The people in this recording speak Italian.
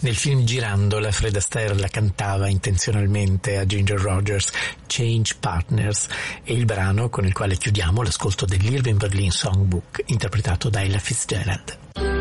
Nel film Girandola, Fred Astaire la cantava intenzionalmente a Ginger Rogers, Change Partners, è il brano con il quale chiudiamo l'ascolto dell'Irving Berlin Songbook interpretato da Ella Fitzgerald.